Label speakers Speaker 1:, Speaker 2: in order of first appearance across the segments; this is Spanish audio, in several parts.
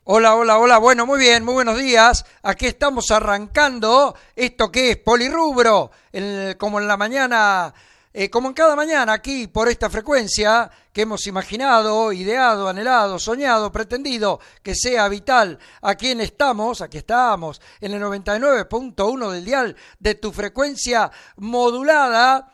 Speaker 1: Hola, hola, hola. Bueno, muy bien, muy buenos días. Aquí estamos arrancando esto que es Polirrubro, como en la mañana, como en cada mañana aquí por esta frecuencia que hemos imaginado, ideado, anhelado, soñado, pretendido que sea vital. Aquí estamos en el 99.1 del dial de tu frecuencia modulada.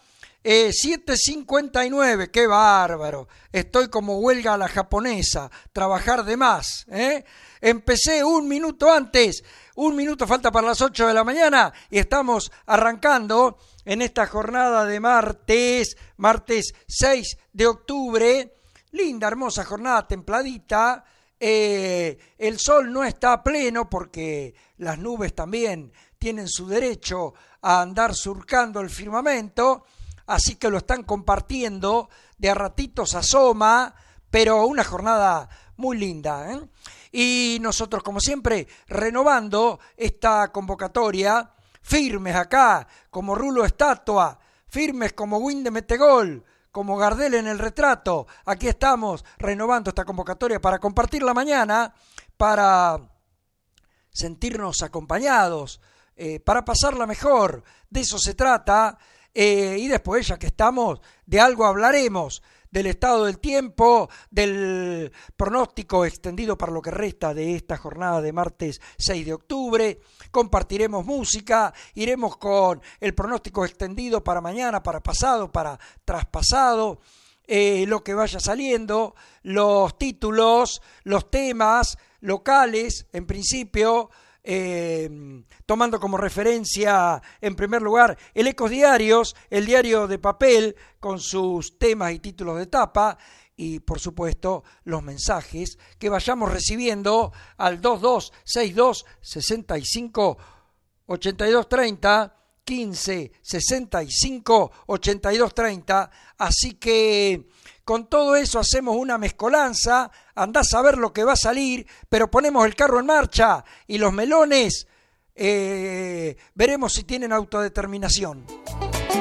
Speaker 1: 7:59, qué bárbaro. Estoy como huelga a la japonesa, trabajar de más. Empecé un minuto antes, un minuto falta para las 8 de la mañana y estamos arrancando en esta jornada de martes 6 de octubre. Linda, hermosa jornada, templadita. El sol no está a pleno porque las nubes también tienen su derecho a andar surcando el firmamento. Así que lo están compartiendo, de a ratitos asoma, pero una jornada muy linda, ¿eh? Y nosotros, como siempre, renovando esta convocatoria, firmes acá, como Rulo Estatua, firmes como Win de Metegol, como Gardel en el retrato. Aquí estamos renovando esta convocatoria para compartir la mañana, para sentirnos acompañados, para pasarla mejor. De eso se trata. Y después, ya que estamos, de algo hablaremos, del estado del tiempo, del pronóstico extendido para lo que resta de esta jornada de martes 6 de octubre, compartiremos música, iremos con el pronóstico extendido para mañana, para pasado, para traspasado, lo que vaya saliendo, los títulos, los temas locales, en principio, tomando como referencia en primer lugar el Ecos Diarios, el diario de papel con sus temas y títulos de tapa y por supuesto los mensajes que vayamos recibiendo al 2262 65 82 30 15 65 82 30. Así que con todo eso hacemos una mezcolanza, andás a ver lo que va a salir, pero ponemos el carro en marcha y los melones veremos si tienen autodeterminación.